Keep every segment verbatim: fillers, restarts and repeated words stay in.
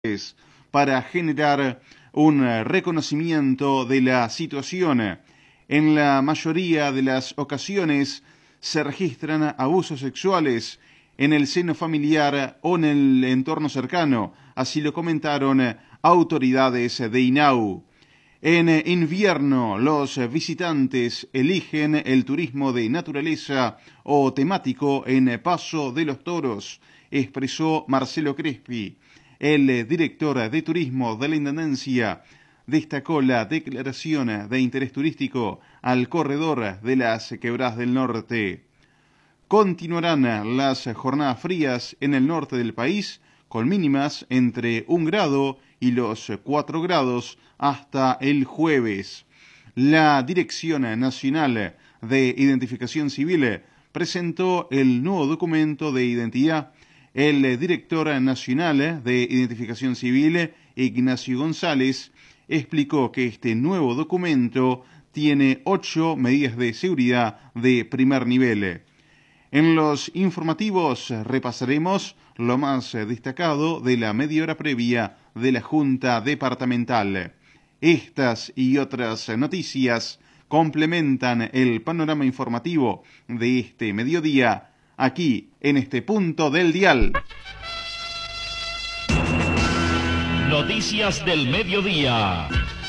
para generar un reconocimiento de la situación. En la mayoría de las ocasiones se registran abusos sexuales en el seno familiar o en el entorno cercano, así lo comentaron autoridades de INAU. En invierno, los visitantes eligen el turismo de naturaleza o temático en Paso de los Toros, expresó Marcelo Crespi. El director de turismo de la Intendencia destacó la declaración de interés turístico al corredor de las Quebradas del Norte. Continuarán las jornadas frías en el norte del país, con mínimas entre un grado y los cuatro grados hasta el jueves. La Dirección Nacional de Identificación Civil presentó el nuevo documento de identidad. El director nacional de Identificación Civil, Ignacio González, explicó que este nuevo documento tiene ocho medidas de seguridad de primer nivel. En los informativos repasaremos lo más destacado de la media hora previa de la Junta Departamental. Estas y otras noticias complementan el panorama informativo de este mediodía, aquí en este punto del dial. Noticias del mediodía.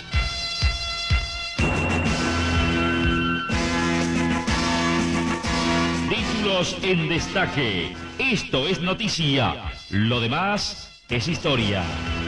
Títulos en destaque. Esto es noticia. Lo demás es historia.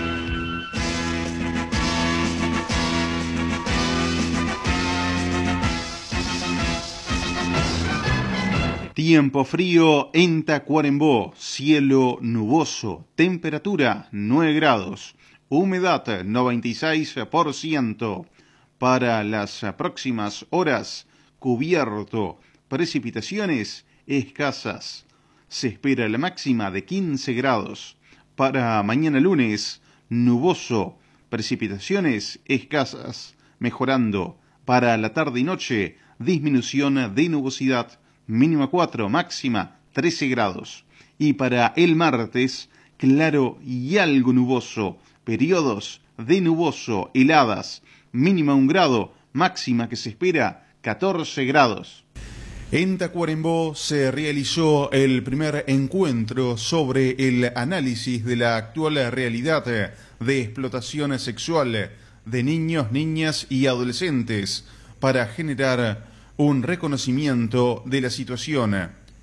Tiempo frío en Tacuarembó, cielo nuboso, temperatura nueve grados, humedad noventa y seis por ciento. Para las próximas horas, cubierto, precipitaciones escasas. Se espera la máxima de quince grados. Para mañana lunes, nuboso, precipitaciones escasas, mejorando. Para la tarde y noche, disminución de nubosidad. Mínima cuatro, máxima trece grados. Y para el martes, claro y algo nuboso, periodos de nuboso, heladas, mínima un grado, máxima que se espera catorce grados. En Tacuarembó se realizó el primer encuentro sobre el análisis de la actual realidad de explotación sexual de niños, niñas y adolescentes para generar un reconocimiento de la situación.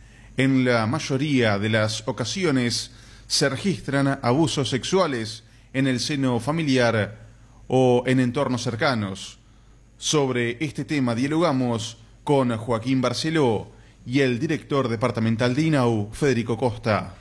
En la mayoría de las ocasiones se registran abusos sexuales en el seno familiar o en entornos cercanos. Sobre este tema dialogamos con Joaquín Barceló y el director departamental de INAU, Federico Costa.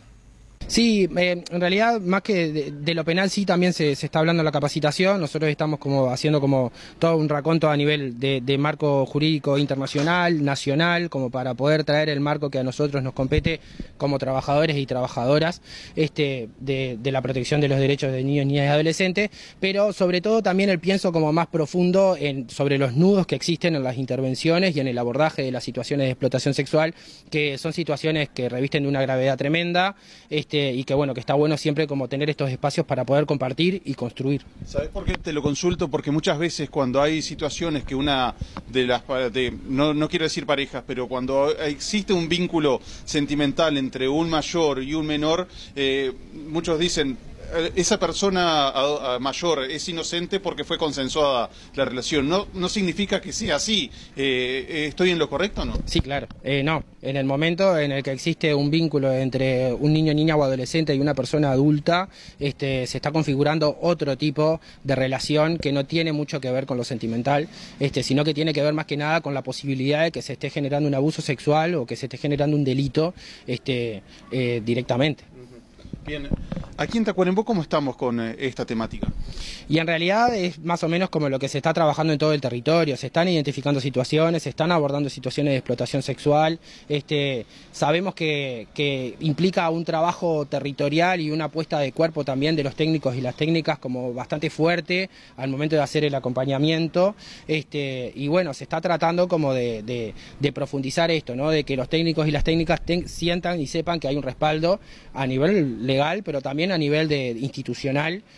Sí, eh, en realidad más que de, de lo penal sí también se, se está hablando de la capacitación. Nosotros estamos como haciendo como todo un raconto a nivel de, de marco jurídico internacional, nacional, como para poder traer el marco que a nosotros nos compete como trabajadores y trabajadoras este, de, de la protección de los derechos de niños, niñas y adolescentes, pero sobre todo también el pienso como más profundo en, sobre los nudos que existen en las intervenciones y en el abordaje de las situaciones de explotación sexual, que son situaciones que revisten de una gravedad tremenda, este, y que bueno, que está bueno siempre como tener estos espacios para poder compartir y construir. ¿Sabes por qué te lo consulto? Porque muchas veces cuando hay situaciones que una de las, de, no, no quiero decir parejas, pero cuando existe un vínculo sentimental entre un mayor y un menor, eh, muchos dicen, esa persona mayor es inocente porque fue consensuada la relación. No, no significa que sea así. Eh, ¿Estoy en lo correcto o no? Sí, claro. Eh, no, en el momento en el que existe un vínculo entre un niño, niña o adolescente y una persona adulta, este, se está configurando otro tipo de relación que no tiene mucho que ver con lo sentimental, este, sino que tiene que ver más que nada con la posibilidad de que se esté generando un abuso sexual o que se esté generando un delito este, eh, directamente. Bien, aquí en Tacuarembó, ¿cómo estamos con eh, esta temática? Y en realidad es más o menos como lo que se está trabajando en todo el territorio. Se están identificando situaciones, se están abordando situaciones de explotación sexual. Este, sabemos que, que implica un trabajo territorial y una puesta de cuerpo también de los técnicos y las técnicas como bastante fuerte al momento de hacer el acompañamiento. Este, y bueno, se está tratando como de, de, de profundizar esto, ¿no? De que los técnicos y las técnicas ten, sientan y sepan que hay un respaldo a nivel legal legal, pero también a nivel de institucional,